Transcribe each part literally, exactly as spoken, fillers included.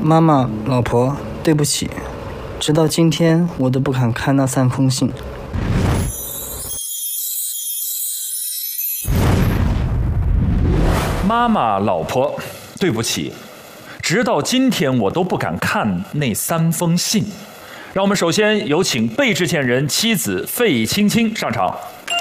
妈妈，老婆，对不起，直到今天我都不敢看那三封信。 妈妈，老婆，对不起，直到今天我都不敢看那三封信。让我们首先有请被致歉人妻子费青青上场。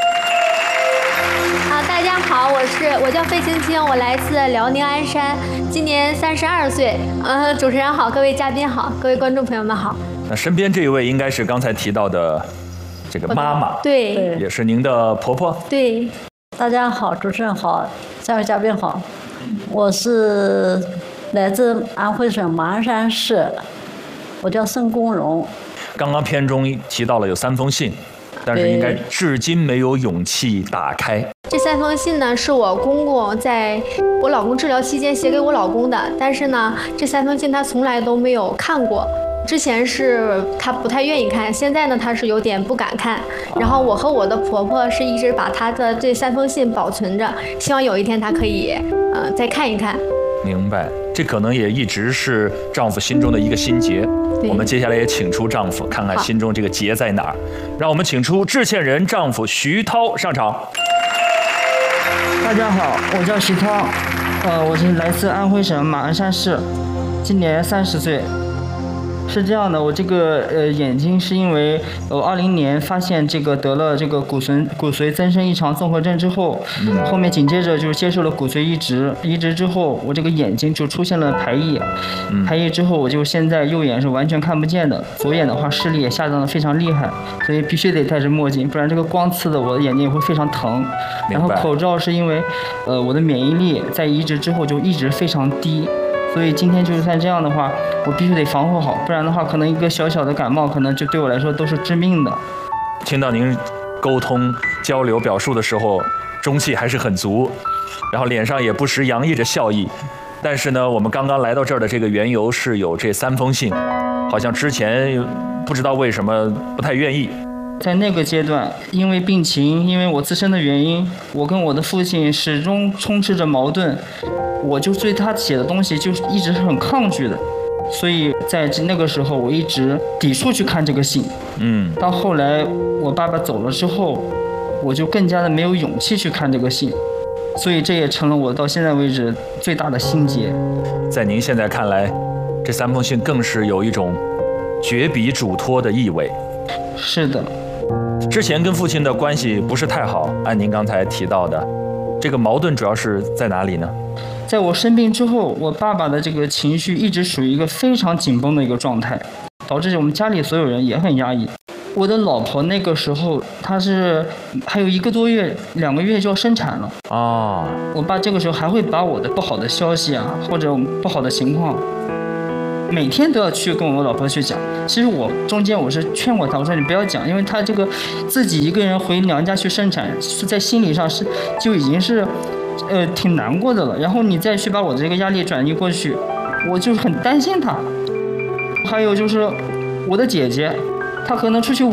啊，大家好，我是我叫费青青，我来自辽宁鞍山，今年三十二岁。呃，主持人好，各位嘉宾好，各位观众朋友们好。 那身边这一位应该是刚才提到的这个妈妈， 对， 也是您的婆婆。 对， 大家好，主持人好，三位嘉宾好，我是来自安徽省马鞍山市，我叫孙公荣。 刚刚片中提到了有三封信，但是应该至今没有勇气打开。 这三封信呢，是我公公在我老公治疗期间写给我老公的，但是呢，这三封信他从来都没有看过。之前是他不太愿意看，现在呢他是有点不敢看。然后我和我的婆婆是一直把他的这三封信保存着，希望有一天他可以呃再看一看。 明白，这可能也一直是丈夫心中的一个心结。我们接下来也请出丈夫，看看心中这个结在哪儿。让我们请出致歉人丈夫徐涛上场。 大家好，我叫徐涛，呃，我是来自安徽省马鞍山市，今年三十岁。是这样的，我这个呃眼睛是因为我二零年发现这个得了这个骨髓骨髓增生异常综合症之后，嗯、后面紧接着就接受了骨髓移植，移植之后我这个眼睛就出现了排异，嗯、排异之后我就现在右眼是完全看不见的，左眼的话视力也下降的非常厉害，所以必须得戴着墨镜，不然这个光刺的我的眼睛也会非常疼。然后口罩是因为呃我的免疫力在移植之后就一直非常低。所以今天就算这样的话，我必须得防护好，不然的话，可能一个小小的感冒，可能就对我来说都是致命的。 听到您沟通、交流、表述的时候，中气还是很足，然后脸上也不时洋溢着笑意。但是呢，我们刚刚来到这儿的这个缘由是有这三封信，好像之前不知道为什么不太愿意。 在那个阶段，因为病情，因为我自身的原因，我跟我的父亲始终充斥着矛盾，我就对他写的东西就一直是很抗拒的，所以在那个时候我一直抵触去看这个信。嗯，到后来我爸爸走了之后，我就更加的没有勇气去看这个信，所以这也成了我到现在为止最大的心结。 在您现在看来，这三封信更是有一种绝笔嘱托的意味。 是的。 之前跟父亲的关系不是太好，按您刚才提到的，这个矛盾主要是在哪里呢？ 在我生病之后，我爸爸的这个情绪一直属于一个非常紧绷的一个状态，导致我们家里所有人也很压抑。我的老婆那个时候，她是还有一个多月、两个月就要生产了啊、哦。我爸这个时候还会把我的不好的消息啊，或者不好的情况，每天都要去跟我老婆去讲。其实我中间我是劝过她，我说你不要讲，因为她这个自己一个人回娘家去生产，是在心理上是就已经是呃挺难过的了。然后你再去把我的这个压力转移过去，我就很担心她。还有就是我的姐姐，她可能出去